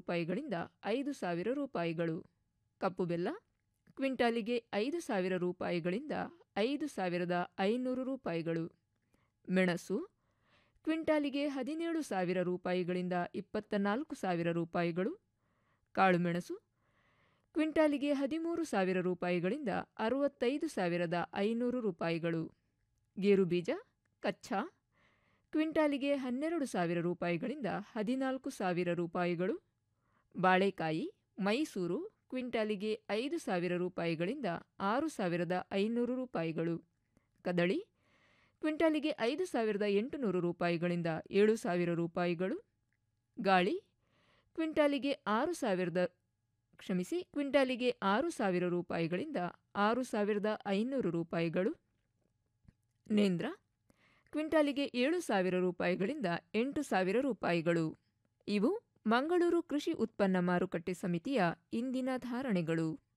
ರೂಪಾಯಿಗಳಿಂದ 5,000 ರೂಪಾಯಿಗಳು. ಕಪ್ಪು ಬೆಲ್ಲ ಕ್ವಿಂಟಾಲಿಗೆ 5,000 ರೂಪಾಯಿಗಳಿಂದ 5,500 ರೂಪಾಯಿಗಳು. ಮೆಣಸು ಕ್ವಿಂಟಾಲಿಗೆ 17,000 ರೂಪಾಯಿಗಳಿಂದ 24,000 ರೂಪಾಯಿಗಳು. ಕಾಳುಮೆಣಸು ಕ್ವಿಂಟಾಲಿಗೆ 13,000 ರೂಪಾಯಿಗಳಿಂದ 65,500 ರೂಪಾಯಿಗಳು. ಗೇರುಬೀಜ ಕಚ್ಚಾ ಕ್ವಿಂಟಾಲಿಗೆ 12,000 ರೂಪಾಯಿಗಳಿಂದ 14,000 ರೂಪಾಯಿಗಳು. ಬಾಳೆಕಾಯಿ ಮೈಸೂರು ಕ್ವಿಂಟಾಲಿಗೆ 5,000 ರೂಪಾಯಿಗಳಿಂದ 6,500 ರೂಪಾಯಿಗಳು. ಕದಳಿ ಕ್ವಿಂಟಾಲಿಗೆ 5,800 ರೂಪಾಯಿಗಳಿಂದ 7,000 ರೂಪಾಯಿಗಳು. ಗಾಳಿ ಕ್ವಿಂಟಾಲಿಗೆ 6,000 ರೂಪಾಯಿಗಳಿಂದ 6,500 ರೂಪಾಯಿಗಳು. ನೇಂದ್ರ ಕ್ವಿಂಟಾಲಿಗೆ 7,000 ರೂಪಾಯಿಗಳಿಂದ 8,000 ರೂಪಾಯಿಗಳು. ಇವು ಮಂಗಳೂರು ಕೃಷಿ ಉತ್ಪನ್ನ ಮಾರುಕಟ್ಟೆ ಸಮಿತಿಯ ಇಂದಿನ ಧಾರಣೆಗಳು.